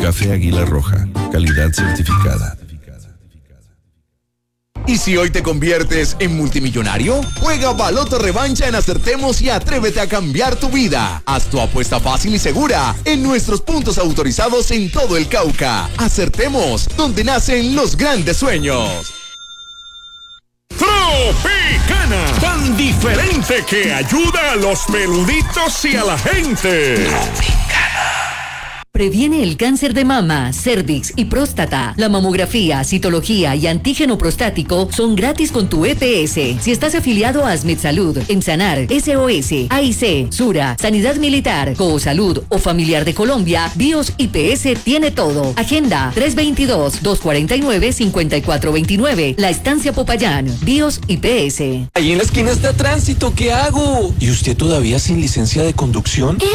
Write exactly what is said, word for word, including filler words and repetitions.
Café Águila Roja, calidad certificada. ¿Y si hoy te conviertes en multimillonario? Juega Baloto Revancha en Acertemos y atrévete a cambiar tu vida. Haz tu apuesta fácil y segura en nuestros puntos autorizados en todo el Cauca. Acertemos, donde nacen los grandes sueños. Tropicana, tan diferente que ayuda a los peluditos y a la gente. Previene el cáncer de mama, cervix y próstata. La mamografía, citología y antígeno prostático son gratis con tu E P S. Si estás afiliado a Asmed Salud, Ensanar, S O S, A I C, Sura, Sanidad Militar, Coosalud o Familiar de Colombia, BIOS I P S tiene todo. Agenda tres dos dos, dos cuatro nueve, cinco cuatro dos nueve. La Estancia Popayán, BIOS I P S. Ahí en la esquina está tránsito, ¿qué hago? ¿Y usted todavía sin licencia de conducción? ¿Qué